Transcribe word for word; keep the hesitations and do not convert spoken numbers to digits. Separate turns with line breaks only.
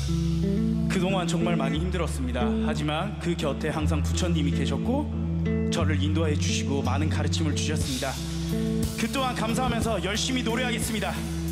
그동안 정말 많이 힘들었습니다. 하지만 그 곁에 항상 부처님이 계셨고 저를 인도해 주시고 많은 가르침을 주셨습니다. 그 또한 감사하면서 열심히 노래하겠습니다.